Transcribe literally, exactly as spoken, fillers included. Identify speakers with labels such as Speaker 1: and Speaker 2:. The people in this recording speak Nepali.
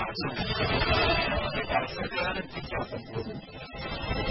Speaker 1: 是，还是个人比较丰富。